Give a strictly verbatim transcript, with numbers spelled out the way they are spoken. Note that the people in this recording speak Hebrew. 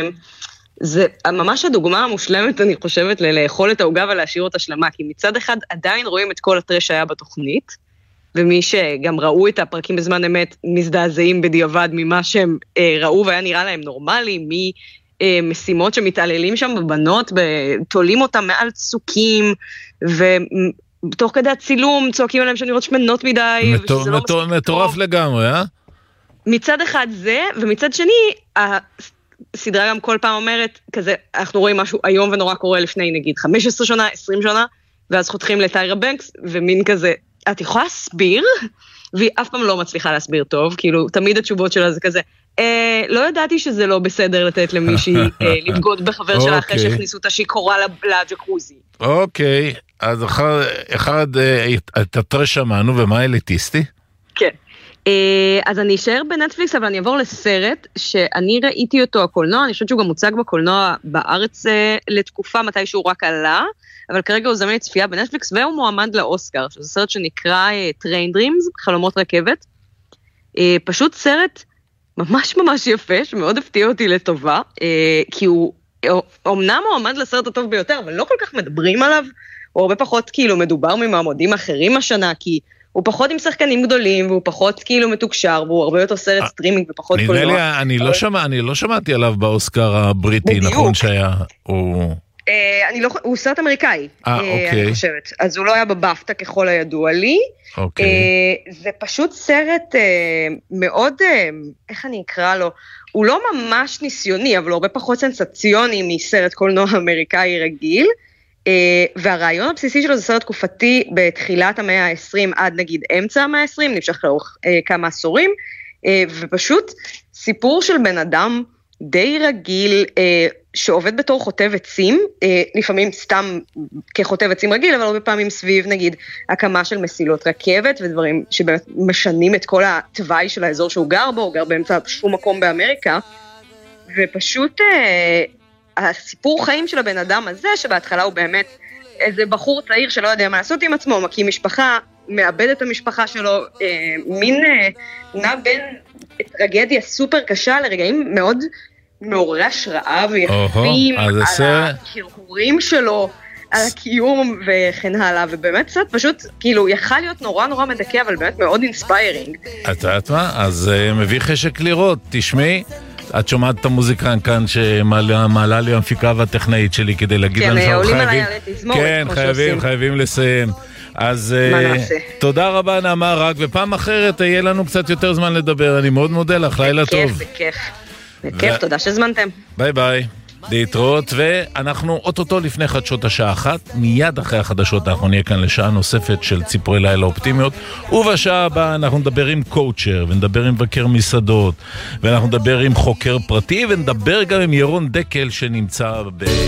זה ממש הדוגמה המושלמת, אני חושבת, לאכול את העוגה ולהשאיר אותה שלמה, כי מצד אחד עדיין רואים את כל הטרש שהיה בתוכנית, ומי שגם ראו את הפרקים בזמן אמת, מזדעזעים בדיעבד ממה שהם אה, ראו, והיה נראה להם נורמלי, ממשימות שמתעללים שם בבנות, תולים אותם מעל צוקים, ובתוך כדי הצילום צועקים עליהם שאני רואה שמנות מדי, מטור, מטור, מטורף לגמרי, אה? מצד אחד זה, ומצד שני, הסדרה גם כל פעם אומרת, כזה, אנחנו רואים משהו היום ונורא קורה לפני, נגיד, חמש עשרה שנה, עשרים שנה, ואז חותכים לטיירה בנקס, ומין כזה, את יכולה להסביר? והיא אף פעם לא מצליחה להסביר טוב, כאילו, תמיד התשובות שלה זה כזה, אה, לא ידעתי שזה לא בסדר לתת למישהי אה, לבגוד בחבר שלה אחרי שהכניסו את השיקורה לג'קוזי. אוקיי, אז אחד, אחד את הטרש שמענו, ומה אליטיסטי? כן. אז אני אשאר בנטפליקס, אבל אני אעבור לסרט שאני ראיתי אותו הקולנוע, אני חושבת שהוא גם מוצג בקולנוע בארץ לתקופה מתי שהוא רק עלה, אבל כרגע הוא זמן לצפייה בנטפליקס, והוא מועמד לאוסקר, שזה סרט שנקרא Train Dreams, חלומות רכבת. פשוט סרט ממש ממש יפה, שמאוד הפתיע אותי לטובה, כי הוא אומנם מועמד לסרט הטוב ביותר, אבל לא כל כך מדברים עליו, הוא הרבה פחות כאילו מדובר ממעמודים אחרים השנה, כי הוא פחות עם שחקנים גדולים, והוא פחות כאילו מתוקשר, והוא הרבה יותר סרט סטרימינג ופחות קולנוע. נדמה לי, אני לא שמע, אני לא שמעתי עליו באוסקר הבריטי, נכון שהיה, הוא... אני לא, הוא סרט אמריקאי, אוקיי. אני חושבת. אז הוא לא היה בבפטה ככל הידוע לי. אוקיי. זה פשוט סרט מאוד, איך אני אקרא לו, הוא לא ממש ניסיוני, אבל הוא הרבה פחות סנסציוני מסרט קולנוע אמריקאי רגיל, והרעיון הבסיסי שלו זה סרט תקופתי בתחילת המאה ה-עשרים עד נגיד אמצע המאה ה-עשרים, נמשך לאורך כמה עשורים, ופשוט סיפור של בן אדם די רגיל, שעובד בתור חוטב עצים, לפעמים סתם כחוטב עצים רגיל, אבל הרבה פעמים סביב נגיד הקמה של מסילות רכבת, ודברים שבאמת משנים את כל התוואי של האזור שהוא גר בו, הוא גר באמצע שום מקום באמריקה, ופשוט הסיפור חיים של הבן אדם הזה, שבהתחלה הוא באמת איזה בחור צעיר שלא יודע מה לעשות עם עצמו, מקים משפחה, מאבד את המשפחה שלו, אה, מין אה, נע בין טרגדיה סופר קשה לרגעים מאוד מעוררי השראה ויפים, על הקרקורים שלו, על הקיום וכן הלאה, ובאמת קצת פשוט, כאילו, יכל להיות נורא נורא מדכא, אבל באמת מאוד אינספיירינג. את יודעת מה? אז uh, מביא חשק לראות, תשמעי, את שומעת את המוזיקה כאן שמעלה לי המפיקה והטכנאית שלי כדי להגיד לנו שאנחנו חייבים... כן, עולים עליי על התזמורת, כן, חייבים, חייבים לסיים. אז תודה רבה נעמה רק, ופעם אחרת יהיה לנו קצת יותר זמן לדבר, אני מאוד מודה לך, לילה טוב. בכיף, בכיף, בכיף, תודה שזמנתם. ביי ביי, להתראות, ואנחנו אוטוטו לפני חדשות השעה אחת, מיד אחרי החדשות אנחנו נהיה כאן לשעה נוספת של ציפורי לילה אופטימיות, ובשעה הבאה אנחנו נדבר עם קואוצ'ר, ונדבר עם מבקר מסעדות, ואנחנו נדבר עם חוקר פרטי, ונדבר גם עם ירון דקל שנמצא ב...